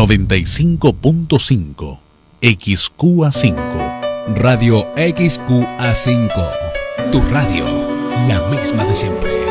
95.5 XQA5. Radio XQA5. Tu radio, la misma de siempre.